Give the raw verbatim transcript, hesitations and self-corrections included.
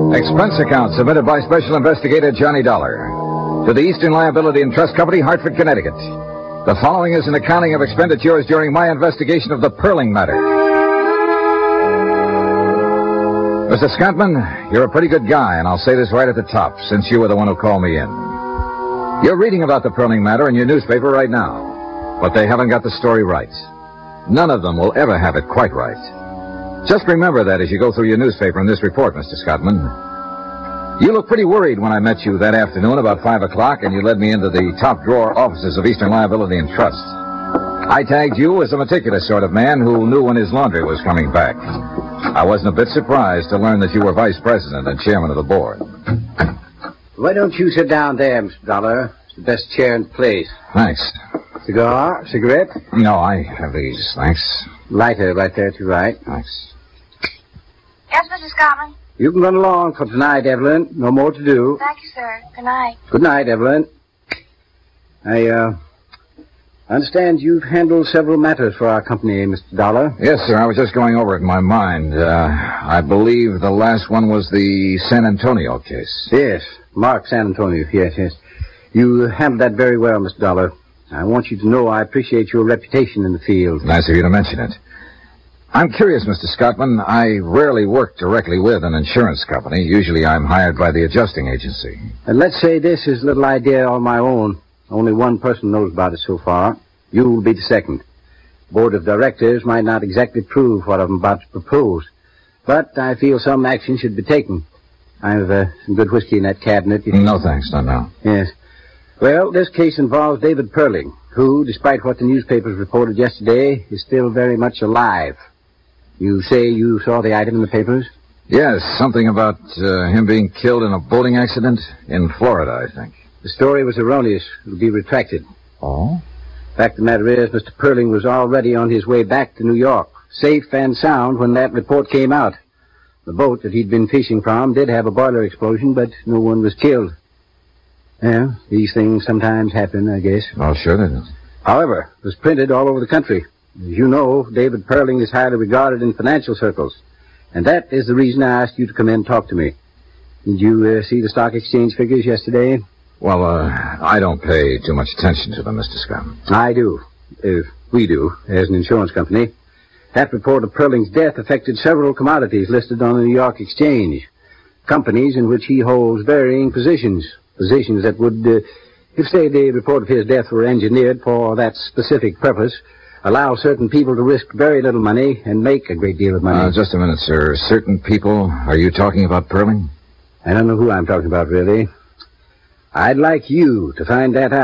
Expense account submitted by Special Investigator Johnny Dollar to the Eastern Liability and Trust Company, Hartford, Connecticut. The following is an accounting of expenditures during my investigation of the Perling matter. Mister Scottman, you're a pretty good guy, and I'll say this right at the top, since you were the one who called me in. You're reading about the Perling matter in your newspaper right now, but they haven't got the story right. None of them will ever have it quite right. Just remember that as you go through your newspaper in this report, Mister Scottman. You looked pretty worried when I met you that afternoon about five o'clock, and you led me into the top-drawer offices of Eastern Liability and Trust. I tagged you as a meticulous sort of man who knew when his laundry was coming back. I wasn't a bit surprised to learn that you were vice president and chairman of the board. Why don't you sit down there, Mister Dollar? It's the best chair in the place. Thanks. Cigar? Cigarette? No, I have these, thanks. Lighter right there to your right. Thanks. Yes, Mister Scottman? You can run along for tonight, Evelyn. No more to do. Thank you, sir. Good night. Good night, Evelyn. I, uh... understand you've handled several matters for our company, Mister Dollar. Yes, sir. I was just going over it in my mind. Uh, I believe the last one was the San Antonio case. Yes, Mark San Antonio. Yes, yes. You handled that very well, Mister Dollar. I want you to know I appreciate your reputation in the field. Nice of you to mention it. I'm curious, Mister Scottman. I rarely work directly with an insurance company. Usually I'm hired by the adjusting agency. And let's say this is a little idea on my own. Only one person knows about it so far. You will be the second. The board of directors might not exactly prove what I'm about to propose, but I feel some action should be taken. I have uh, some good whiskey in that cabinet. No, thanks. Not now. Yes. Well, this case involves David Perling, who, despite what the newspapers reported yesterday, is still very much alive. You say you saw the item in the papers? Yes, something about uh, him being killed in a boating accident in Florida, I think. The story was erroneous. It will be retracted. Oh? Fact of the matter is, Mister Perling was already on his way back to New York, safe and sound when that report came out. The boat that he'd been fishing from did have a boiler explosion, but no one was killed. Well, these things sometimes happen, I guess. Oh, sure they do. However, it was printed all over the country. As you know, David Perling is highly regarded in financial circles. And that is the reason I asked you to come in and talk to me. Did you uh, see the stock exchange figures yesterday? Well, uh, I don't pay too much attention to them, Mister Scott. I do. Uh, we do, as an insurance company. That report of Perling's death affected several commodities listed on the New York Exchange. Companies in which he holds varying positions. Positions that would, uh, if, say, the report of his death were engineered for that specific purpose, allow certain people to risk very little money and make a great deal of money. Uh, just a minute, sir. Certain people? Are you talking about Perling? I don't know who I'm talking about, really. I'd like you to find that out.